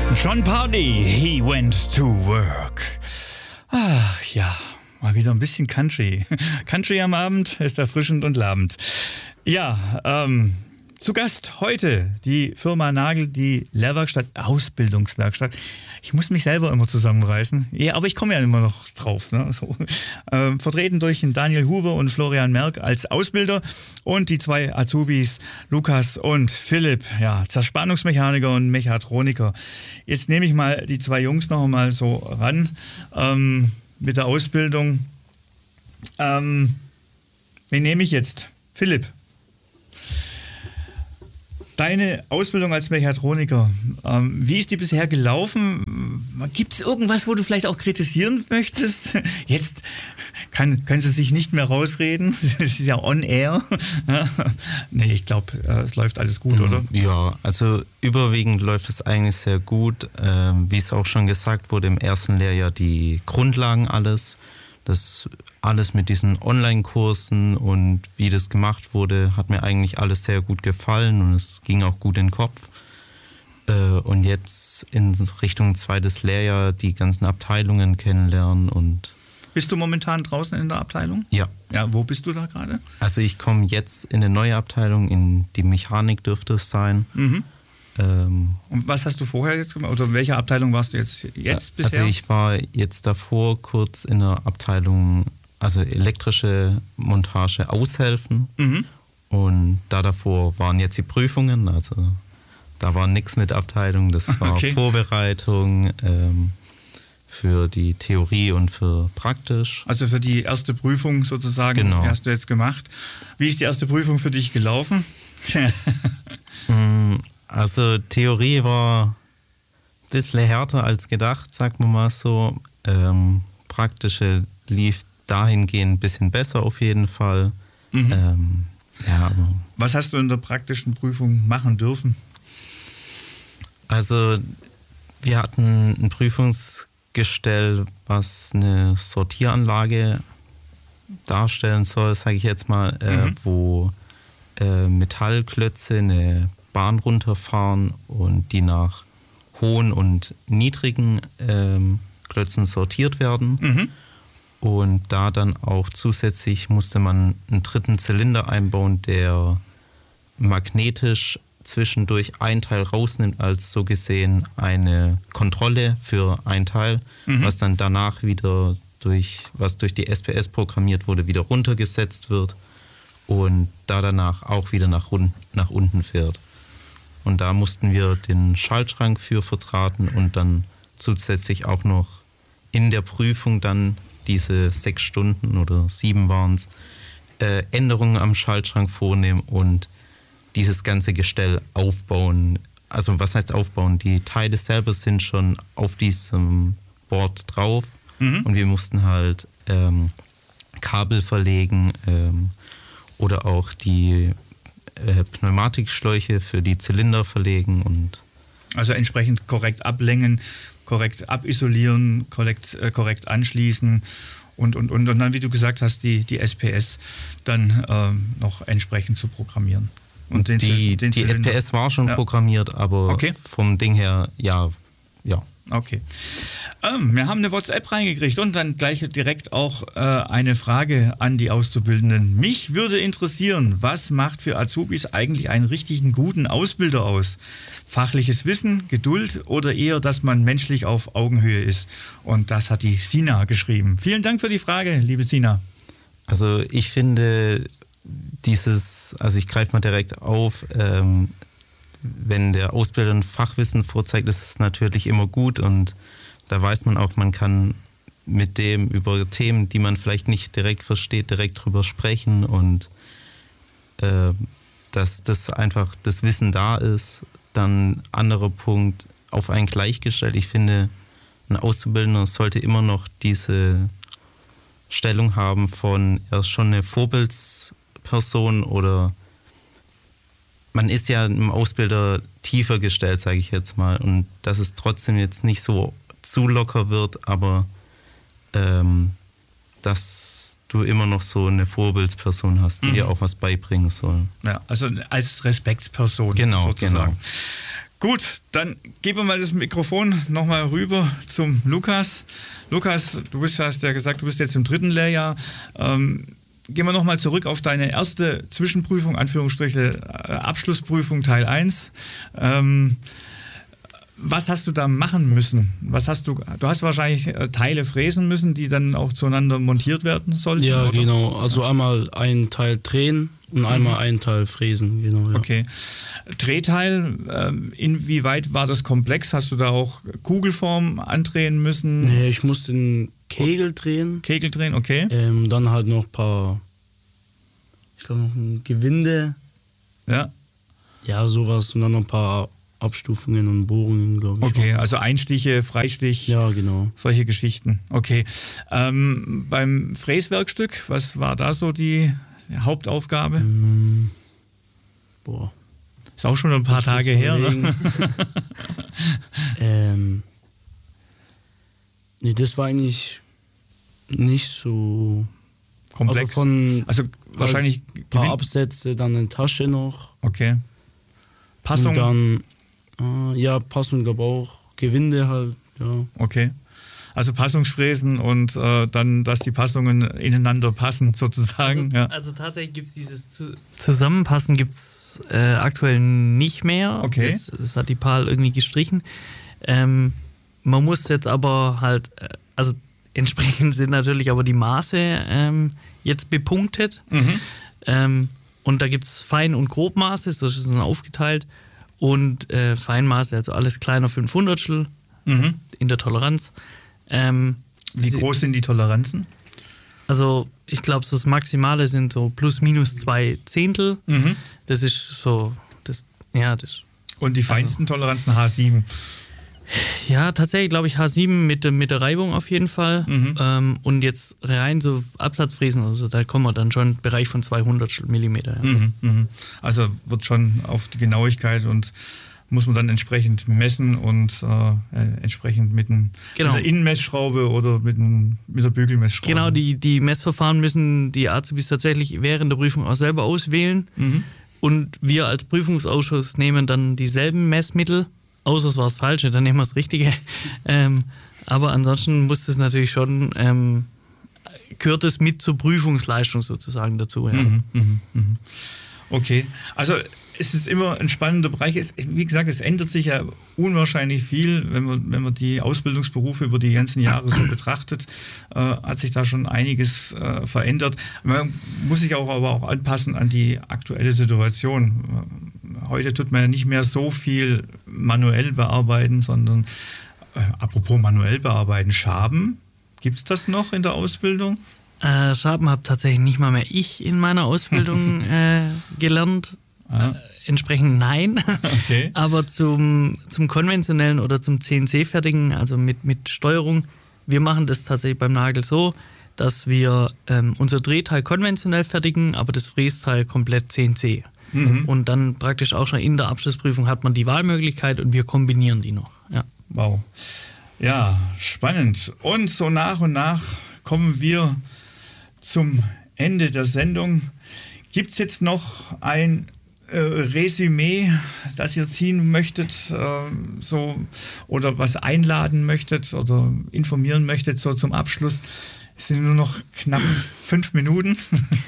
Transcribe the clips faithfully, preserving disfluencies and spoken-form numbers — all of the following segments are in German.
John Pardy, he went to work. Ach ja, mal wieder ein bisschen Country. Country am Abend ist erfrischend und labend. Ja, ähm, zu Gast heute die Firma Nagel, die Lehrwerkstatt, Ausbildungswerkstatt. Ich muss mich selber immer zusammenreißen. Ja, aber ich komme ja immer noch drauf. Ne? So. Ähm, vertreten durch Daniel Huber und Florian Merck als Ausbilder und die zwei Azubis Lukas und Philipp, ja, Zerspannungsmechaniker und Mechatroniker. Jetzt nehme ich mal die zwei Jungs noch mal so ran ähm, mit der Ausbildung. Ähm, wen nehme ich jetzt? Philipp. Deine Ausbildung als Mechatroniker, ähm, wie ist die bisher gelaufen? Gibt es irgendwas, wo du vielleicht auch kritisieren möchtest? Jetzt kann, können sie sich nicht mehr rausreden. Es ist ja on air. Nee, ich glaube, äh, es läuft alles gut, oder? Ja, also überwiegend läuft es eigentlich sehr gut. Ähm, wie es auch schon gesagt wurde, im ersten Lehrjahr die Grundlagen alles. Das alles mit diesen Online-Kursen und wie das gemacht wurde, hat mir eigentlich alles sehr gut gefallen und es ging auch gut in den Kopf. Und jetzt in Richtung zweites Lehrjahr die ganzen Abteilungen kennenlernen und... Bist du momentan draußen in der Abteilung? Ja. Ja, wo bist du da gerade? Also ich komme jetzt in eine neue Abteilung, in die Mechanik dürfte es sein. Mhm. Ähm, und was hast du vorher jetzt gemacht? Oder in welcher Abteilung warst du jetzt, jetzt also bisher? Also ich war jetzt davor kurz in der Abteilung, also elektrische Montage aushelfen. Mhm. Und da davor waren jetzt die Prüfungen, also da war nichts mit Abteilung, das war okay. Vorbereitung ähm, für die Theorie und für praktisch. Also für die erste Prüfung sozusagen, genau. Die hast du jetzt gemacht. Wie ist die erste Prüfung für dich gelaufen? Also Theorie war ein bisschen härter als gedacht, sagt man mal so. Ähm, praktische lief dahingehend ein bisschen besser auf jeden Fall. Mhm. Ähm, ja, aber was hast du in der praktischen Prüfung machen dürfen? Also wir hatten ein Prüfungsgestell, was eine Sortieranlage darstellen soll, sage ich jetzt mal, äh, mhm. wo äh, Metallklötze eine Bahn runterfahren und die nach hohen und niedrigen ähm, Klötzen sortiert werden. Mhm. Und da dann auch zusätzlich musste man einen dritten Zylinder einbauen, der magnetisch zwischendurch ein Teil rausnimmt, als so gesehen eine Kontrolle für ein Teil, mhm. was dann danach wieder durch, was durch die S P S programmiert wurde, wieder runtergesetzt wird und da danach auch wieder nach, nach unten fährt. Und da mussten wir den Schaltschrank für verdrahten und dann zusätzlich auch noch in der Prüfung dann diese sechs Stunden oder sieben waren es, äh, Änderungen am Schaltschrank vornehmen und dieses ganze Gestell aufbauen. Also was heißt aufbauen? Die Teile selber sind schon auf diesem Board drauf mhm. und wir mussten halt ähm, Kabel verlegen ähm, oder auch die äh, Pneumatikschläuche für die Zylinder verlegen. Und also entsprechend korrekt ablängen, korrekt abisolieren, korrekt, äh, korrekt anschließen und, und, und, und dann, wie du gesagt hast, die, die S P S dann ähm, noch entsprechend zu programmieren. Und den, die, den die S P S war schon ja. programmiert, aber okay. vom Ding her, ja, ja. Okay. Ähm, wir haben eine WhatsApp reingekriegt und dann gleich direkt auch äh, eine Frage an die Auszubildenden. Mich würde interessieren, was macht für Azubis eigentlich einen richtigen guten Ausbilder aus? Fachliches Wissen, Geduld oder eher, dass man menschlich auf Augenhöhe ist? Und das hat die Sina geschrieben. Vielen Dank für die Frage, liebe Sina. Also ich finde dieses, also ich greife mal direkt auf, ähm, wenn der Ausbilder ein Fachwissen vorzeigt, ist es natürlich immer gut und da weiß man auch, man kann mit dem über Themen, die man vielleicht nicht direkt versteht, direkt drüber sprechen und äh, dass das einfach das Wissen da ist. Dann anderer Punkt, auf einen gleichgestellt. Ich finde, ein Auszubildender sollte immer noch diese Stellung haben von, er ist schon eine Vorbildsperson oder man ist ja im Ausbilder tiefer gestellt, sage ich jetzt mal. Und dass es trotzdem jetzt nicht so zu locker wird, aber ähm, dass du immer noch so eine Vorbildsperson hast, die mhm. dir auch was beibringen soll. Ja, also als Respektsperson genau, sozusagen. Genau. Gut, dann geben wir mal das Mikrofon nochmal rüber zum Lukas. Lukas, du bist, hast ja gesagt, du bist jetzt im dritten Lehrjahr. Ähm, gehen wir nochmal zurück auf deine erste Zwischenprüfung, Anführungsstriche Abschlussprüfung Teil eins. Ähm, was hast du da machen müssen? Was hast du, du hast wahrscheinlich Teile fräsen müssen, die dann auch zueinander montiert werden sollten? Ja, oder? genau. Also einmal einen Teil drehen und einmal mhm. einen Teil fräsen. Genau, ja. Okay. Drehteil, äh, inwieweit war das komplex? Hast du da auch Kugelform andrehen müssen? Nee, ich musste den Kegel drehen. Kegel drehen, okay. Ähm, dann halt noch ein paar, ich glaube noch ein Gewinde. Ja. Ja, sowas und dann noch ein paar Abstufungen und Bohrungen, glaube ich. Okay, also Einstiche, Freistich. Ja, genau. Solche Geschichten. Okay. Ähm, beim Fräswerkstück, was war da so die Hauptaufgabe? Ähm, boah. Ist auch schon ein paar ich Tage her. Ne? ähm, nee, das war eigentlich nicht so komplex. Also, von also wahrscheinlich ein paar Absätze, dann eine Tasche noch. Okay. Passung? Und dann, äh, ja, Passung, glaube ich auch. Gewinde halt, ja. Okay. Also Passungsfräsen und äh, dann, dass die Passungen ineinander passen, sozusagen. Also, ja. also tatsächlich gibt es dieses Zu- Zusammenpassen gibt's äh, aktuell nicht mehr. Okay. Das, das hat die P A L irgendwie gestrichen. Ähm, man muss jetzt aber halt, äh, also entsprechend sind natürlich aber die Maße ähm, jetzt bepunktet. Mhm. Ähm, und da gibt es Fein- und Grobmaße, das ist dann aufgeteilt. Und äh, Feinmaße, also alles kleiner fünfhundertstel Mhm. in der Toleranz. Ähm, Wie sie- groß sind die Toleranzen? Also ich glaube, so das Maximale sind so plus minus zwei Zehntel. Mhm. Das ist so, das, ja, das, Und die feinsten Toleranzen H sieben. ja, tatsächlich glaube ich H sieben mit, der- mit der Reibung auf jeden Fall. Mhm. Ähm, und jetzt rein so Absatzfräsen, also da kommen wir dann schon im Bereich von zweihundert Millimeter. Ja. Mhm. Mhm. Also wird schon auf die Genauigkeit und muss man dann entsprechend messen und äh, äh, entsprechend mit, ein, Genau. mit der Innenmessschraube oder mit, ein, mit der Bügelmessschraube. Genau, die, die Messverfahren müssen die Azubis tatsächlich während der Prüfung auch selber auswählen. Mhm. Und wir als Prüfungsausschuss nehmen dann dieselben Messmittel, außer es war das Falsche, dann nehmen wir das Richtige. ähm, aber ansonsten muss es natürlich schon, ähm, gehört es mit zur Prüfungsleistung sozusagen dazu. Ja. Mhm, mhm, mhm. Okay, also es ist immer ein spannender Bereich. Es, wie gesagt, es ändert sich ja unwahrscheinlich viel, wenn man, wenn man die Ausbildungsberufe über die ganzen Jahre so betrachtet, äh, hat sich da schon einiges äh, verändert. Man muss sich auch aber auch anpassen an die aktuelle Situation. Heute tut man ja nicht mehr so viel manuell bearbeiten, sondern äh, apropos manuell bearbeiten, Schaben, gibt es das noch in der Ausbildung? Äh, Schaben habe tatsächlich nicht mal mehr ich in meiner Ausbildung äh, gelernt. Ah. Äh, entsprechend nein. Okay. Aber zum, zum konventionellen oder zum C N C-fertigen, also mit, mit Steuerung, wir machen das tatsächlich beim Nagel so, dass wir ähm, unser Drehteil konventionell fertigen, aber das Frästeil komplett C N C. Mhm. Und dann praktisch auch schon in der Abschlussprüfung hat man die Wahlmöglichkeit und wir kombinieren die noch. Ja. Wow. Ja, spannend. Und so nach und nach kommen wir zum Ende der Sendung. Gibt es jetzt noch ein äh, Resümee, das ihr ziehen möchtet, äh, so, oder was einladen möchtet oder informieren möchtet so zum Abschluss? Es sind nur noch knapp fünf Minuten.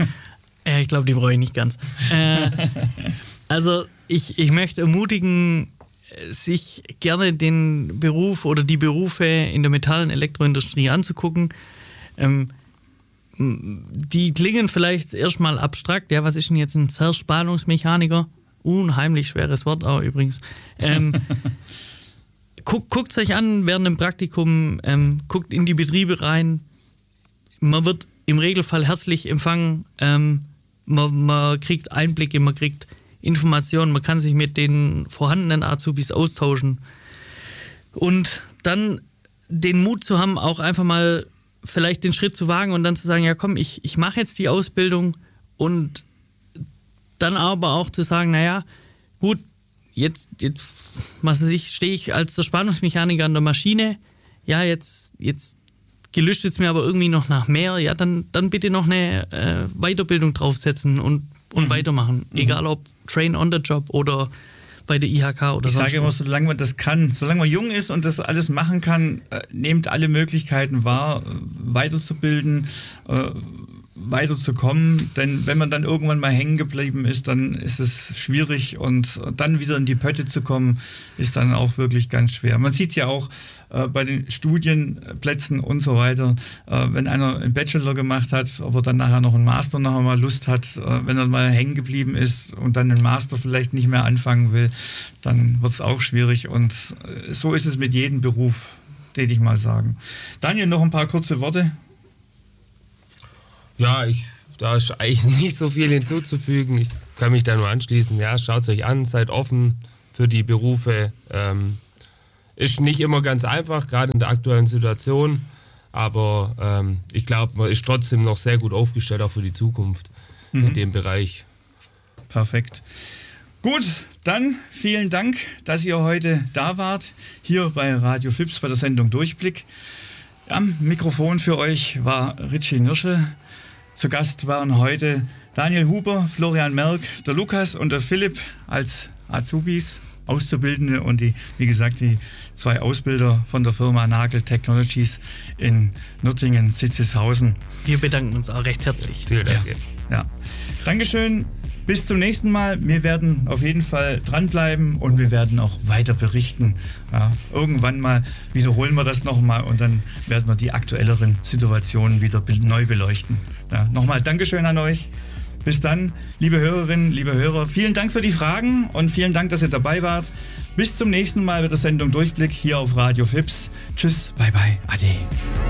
Äh, ich glaube, die brauche ich nicht ganz. Äh, also ich, ich möchte ermutigen, sich gerne den Beruf oder die Berufe in der Metall- und Elektroindustrie anzugucken. Ähm, die klingen vielleicht erstmal abstrakt. Ja, was ist denn jetzt ein Zerspannungsmechaniker? Unheimlich schweres Wort auch übrigens. Ähm, guckt, guckt es euch an während dem Praktikum, ähm, guckt in die Betriebe rein. Man wird im Regelfall herzlich empfangen. Ähm, man, man kriegt Einblicke, man kriegt Informationen, man kann sich mit den vorhandenen Azubis austauschen. Und dann den Mut zu haben, auch einfach mal vielleicht den Schritt zu wagen und dann zu sagen, ja komm, ich, ich mache jetzt die Ausbildung und dann aber auch zu sagen, naja, gut, jetzt, jetzt was weiß ich, stehe ich als der Spannungsmechaniker an der Maschine, ja, jetzt, jetzt gelüstet es mir aber irgendwie noch nach mehr, ja, dann, dann bitte noch eine äh, Weiterbildung draufsetzen und, und mhm. weitermachen. Mhm. Egal ob Train on the Job oder bei der I H K oder Ich sonst sage immer, wo? solange man das kann, solange man jung ist und das alles machen kann, äh, nehmt alle Möglichkeiten wahr, äh, weiterzubilden, äh, weiterzukommen, denn wenn man dann irgendwann mal hängen geblieben ist, dann ist es schwierig und dann wieder in die Pötte zu kommen, ist dann auch wirklich ganz schwer. Man sieht es ja auch äh, bei den Studienplätzen und so weiter, äh, wenn einer einen Bachelor gemacht hat, ob er dann nachher noch einen Master nachher mal Lust hat, äh, wenn er mal hängen geblieben ist und dann einen Master vielleicht nicht mehr anfangen will, dann wird es auch schwierig und äh, so ist es mit jedem Beruf, würde ich mal sagen. Daniel, noch ein paar kurze Worte. Ja, ich, da ist eigentlich nicht so viel hinzuzufügen. Ich kann mich da nur anschließen. Ja, schaut es euch an, seid offen für die Berufe. Ähm, ist nicht immer ganz einfach, gerade in der aktuellen Situation. Aber ähm, ich glaube, man ist trotzdem noch sehr gut aufgestellt, auch für die Zukunft mhm. in dem Bereich. Perfekt. Gut, dann vielen Dank, dass ihr heute da wart, hier bei Radio Fips bei der Sendung Durchblick. Am Mikrofon für euch war Richie Nirschel. Zu Gast waren heute Daniel Huber, Florian Merck, der Lukas und der Philipp als Azubis, Auszubildende und die, wie gesagt, die zwei Ausbilder von der Firma Nagel Technologies in Nürtingen-Sitzeshausen. Wir bedanken uns auch recht herzlich. Vielen Dank. Ja, ja. Dankeschön. Bis zum nächsten Mal. Wir werden auf jeden Fall dranbleiben und wir werden auch weiter berichten. Ja, irgendwann mal wiederholen wir das nochmal und dann werden wir die aktuelleren Situationen wieder neu beleuchten. Ja, nochmal Dankeschön an euch. Bis dann, liebe Hörerinnen, liebe Hörer. Vielen Dank für die Fragen und vielen Dank, dass ihr dabei wart. Bis zum nächsten Mal bei der Sendung Durchblick hier auf Radio Fips. Tschüss, bye bye, ade.